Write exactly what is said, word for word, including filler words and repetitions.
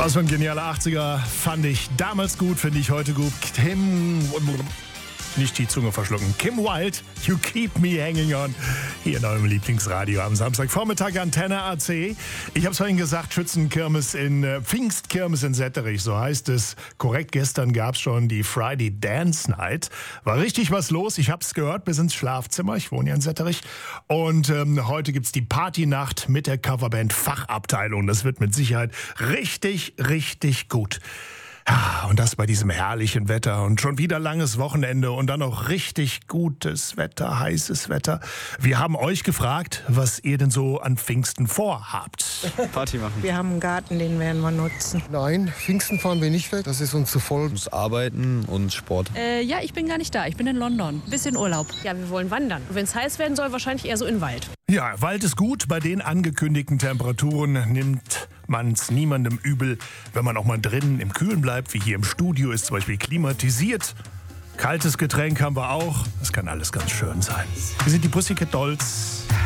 Was für ein genialer achtziger, fand ich damals gut, finde ich heute gut. Kim, nicht die Zunge verschlucken. Kim Wilde, You Keep Me Hanging On. Hier in eurem Lieblingsradio am Samstagvormittag, Antenne A C. Ich habe es vorhin gesagt, Schützenkirmes in äh, Pfingstkirmes in Setterich, so heißt es. Korrekt, gestern gab es schon die Friday Dance Night. War richtig was los, ich habe es gehört bis ins Schlafzimmer. Ich wohne ja in Setterich. Und ähm, heute gibt es die Partynacht mit der Coverband Fachabteilung. Das wird mit Sicherheit richtig, richtig gut. Ja, und das bei diesem herrlichen Wetter und schon wieder langes Wochenende und dann noch richtig gutes Wetter, heißes Wetter. Wir haben euch gefragt, was ihr denn so an Pfingsten vorhabt. Party machen. Wir haben einen Garten, den werden wir nutzen. Nein, Pfingsten fahren wir nicht weg, das ist uns zu voll. Ich muss arbeiten und Sport. Äh, ja, ich bin gar nicht da, ich bin in London. Bisschen Urlaub. Ja, wir wollen wandern. Wenn es heiß werden soll, wahrscheinlich eher so in den Wald. Ja, Wald ist gut. Bei den angekündigten Temperaturen nimmt man es niemandem übel, wenn man auch mal drinnen im Kühlen bleibt, wie hier im Studio ist zum Beispiel klimatisiert. Kaltes Getränk haben wir auch. Das kann alles ganz schön sein. Wir sind die Pussycat Dolls.